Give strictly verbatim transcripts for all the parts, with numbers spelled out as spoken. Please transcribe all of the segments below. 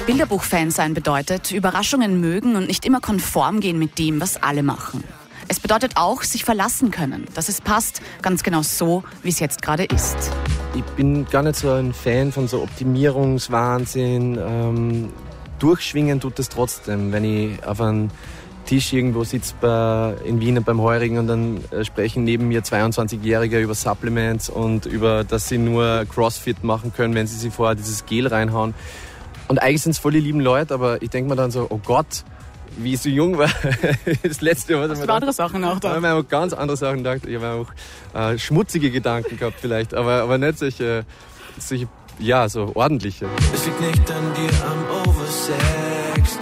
Bilderbuch-Fan sein bedeutet, Überraschungen mögen und nicht immer konform gehen mit dem, was alle machen. Es bedeutet auch, sich verlassen können, dass es passt, ganz genau so, wie es jetzt gerade ist. Ich bin gar nicht so ein Fan von so Optimierungswahnsinn. Ähm, durchschwingen tut es trotzdem, wenn ich auf einem Tisch irgendwo sitze bei, in Wien beim Heurigen und dann äh, sprechen neben mir zweiundzwanzigjährige über Supplements und über, dass sie nur Crossfit machen können, wenn sie sich vorher dieses Gel reinhauen. Und eigentlich sind es voll die lieben Leute, aber ich denke mir dann so, oh Gott, wie ich so jung war, das letzte, was ich mir gedacht, andere Sachen auch da. Ich habe mir auch ganz andere Sachen gedacht. Ich habe auch äh, schmutzige Gedanken gehabt vielleicht, aber, aber nicht solche, solche, ja, so ordentliche. Es liegt nicht an dir am Oversext.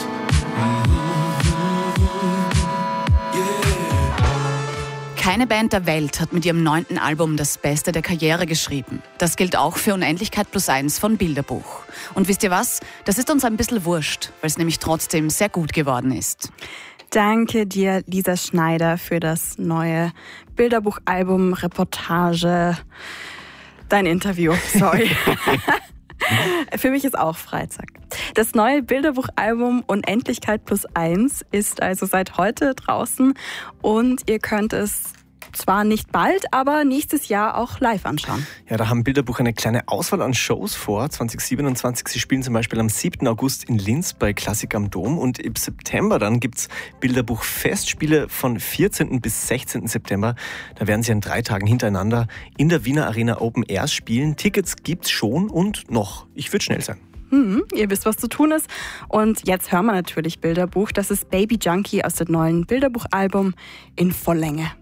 Keine Band der Welt hat mit ihrem neunten Album das Beste der Karriere geschrieben. Das gilt auch für Unendlichkeit plus eins von Bilderbuch. Und wisst ihr was? Das ist uns ein bisschen wurscht, weil es nämlich trotzdem sehr gut geworden ist. Danke dir, Lisa Schneider, für das neue Bilderbuch-Album, Reportage, dein Interview, sorry. Für mich ist auch Freitag. Das neue Bilderbuchalbum Unendlichkeit plus eins ist also seit heute draußen und ihr könnt es zwar nicht bald, aber nächstes Jahr auch live anschauen. Ja, da haben Bilderbuch eine kleine Auswahl an Shows vor. zwanzig siebenundzwanzig. Sie spielen zum Beispiel am siebten August in Linz bei Klassik am Dom. Und im September dann gibt's Bilderbuch Festspiele von vierzehnten bis sechzehnten September. Da werden sie an drei Tagen hintereinander in der Wiener Arena Open Airs spielen. Tickets gibt's schon und noch. Ich würde schnell sein. Hm, ihr wisst, was zu tun ist. Und jetzt hören wir natürlich Bilderbuch. Das ist Baby Junkie aus dem neuen Bilderbuchalbum in Volllänge.